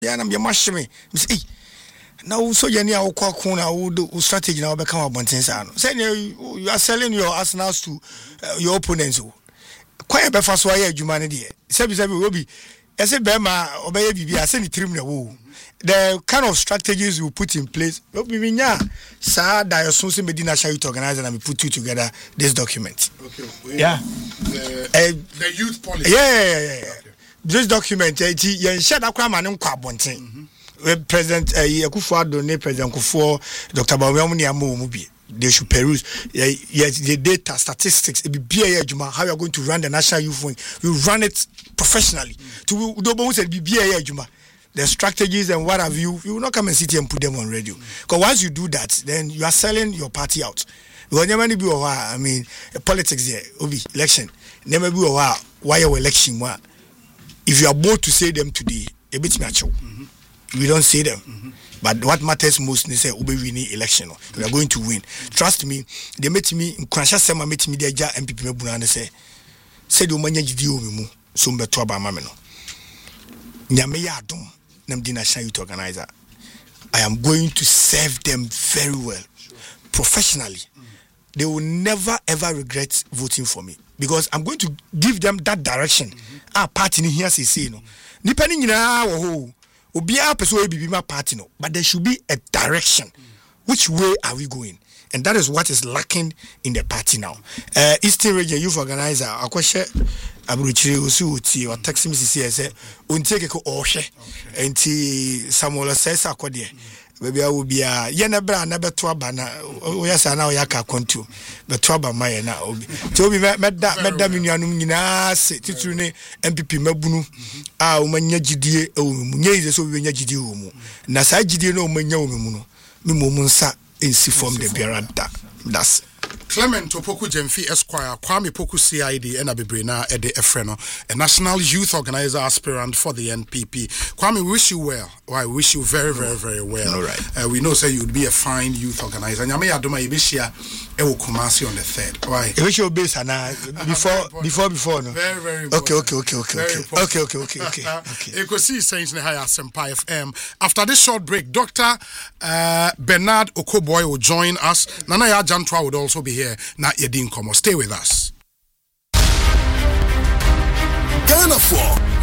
Yeah, I'm your mashme. Say, now so you near Okakuna, who do strategy now become a Bontensan. Say you are selling your arsenals to your opponents. Quite a befast way, humanity. Sabi will be. I said, Bema, obey BB, I send it through the kind of strategies we put in place. Sir, Diocese Medina shall to organize and we put you together this document. Okay. Yeah. The youth policy. Yeah. Okay. This document, you share that crime and Quabontin. President Akufo-Addo, President Akufo, Dr. Bawumia Mubi. They should peruse the data, statistics. It be how you are going to run the national youth wing. You run it professionally. To the strategies and what have you will not come and sit here and put them on radio. Because once you do that, then you are selling your party out. Because never be I mean politics there, election. Never be why your election. If you are bold to say them today, a bit natural. We don't say them. But what matters most is say we win election. We are going to win. Trust me. They met me in Kwansha Sema met me there MPP me buna say the umanya jidi omi mu so mbeto aba ma me no. Nyame ya adom nam di national youth organizer. I am going to serve them very well. Professionally. They will never ever regret voting for me because I'm going to give them that direction. Our party here say no. Nipa ni nyina wo ho. Obia person will be my party no, but there should be a direction. Which way are we going? And that is what is lacking in the party now. Eastern Region Youth Organizer, Akweshe Aburuchiri Osuuti or text me say unteke ko ohwe enti Samuel says akwade. Baby I will be a yenabra na beto aba na oyasa na oyaka kontu beto aba maye na obi to obi medda minuanum nyina se tituru ne MPP mabunu a o manya gidie e wo mu nyeize so obi nya gidie wo mu na sa gidie no o manya wo mu no me mo mu nsa ensi form the berada that's Clement Opoku Jemfi Esquire, Kwame Poku CID, and Abibrina Ede Efreno, a national youth organizer aspirant for the NPP. Kwame, we wish you well. I wish you very, very, very well. All right. We know, say, you'd be a fine youth organizer. Nyame Adoma Ibishia, Ewo Kumasi on the 3rd. Why? Wish you base and before no. Very, very important. Okay. Ekosi Saints Nehaya Sempai FM. After this short break, Dr. Bernard Okoboy will join us. Nana Ya Jantwa would also be here. Na Yedin Komo. Stay with us. Ghana 4.